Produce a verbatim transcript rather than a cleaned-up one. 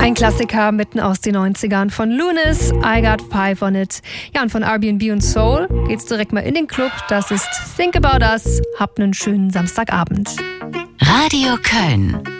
Ein Klassiker mitten aus den neunzigern von Lunis, I Got Five on It. Ja, und von Airbnb und Soul geht's direkt mal in den Club. Das ist Think About Us. Habt einen schönen Samstagabend. Radio Köln.